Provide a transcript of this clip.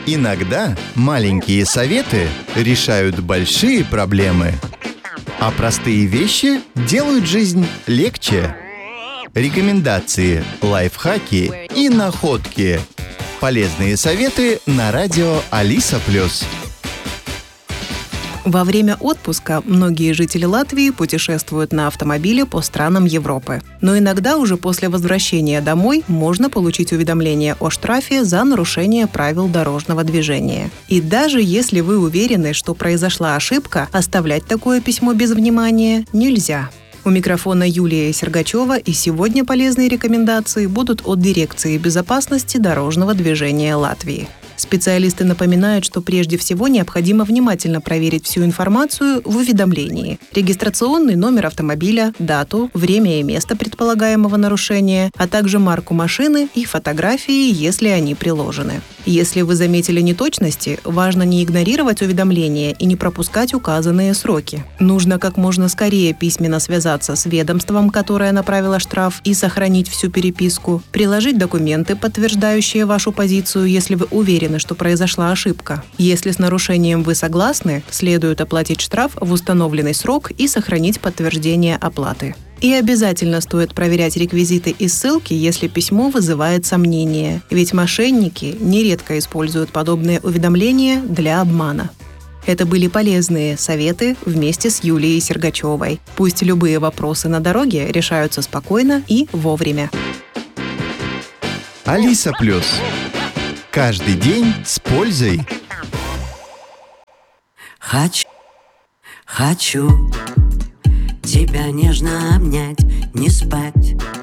Иногда маленькие советы решают большие проблемы, а простые вещи делают жизнь легче. Рекомендации, лайфхаки и находки. Полезные советы на радио Алиса+. Во время отпуска многие жители Латвии путешествуют на автомобиле по странам Европы. Но иногда уже после возвращения домой можно получить уведомление о штрафе за нарушение правил дорожного движения. И даже если вы уверены, что произошла ошибка, оставлять такое письмо без внимания нельзя. У микрофона Юлия Сергачева, и сегодня полезные рекомендации будут от Дирекции безопасности дорожного движения Латвии. Специалисты напоминают, что прежде всего необходимо внимательно проверить всю информацию в уведомлении. Регистрационный номер автомобиля, дату, время и место предполагаемого нарушения, а также марку машины и фотографии, если они приложены. Если вы заметили неточности, важно не игнорировать уведомления и не пропускать указанные сроки. Нужно как можно скорее письменно связаться с ведомством, которое направило штраф, и сохранить всю переписку, приложить документы, подтверждающие вашу позицию, если вы уверены, что произошла ошибка. Если с нарушением вы согласны, следует оплатить штраф в установленный срок и сохранить подтверждение оплаты. И обязательно стоит проверять реквизиты и ссылки, если письмо вызывает сомнения, ведь мошенники нередко используют подобные уведомления для обмана. Это были полезные советы вместе с Юлией Сергачевой. Пусть любые вопросы на дороге решаются спокойно и вовремя. Алиса+. Каждый день с пользой. Хочу тебя нежно обнять, не спать.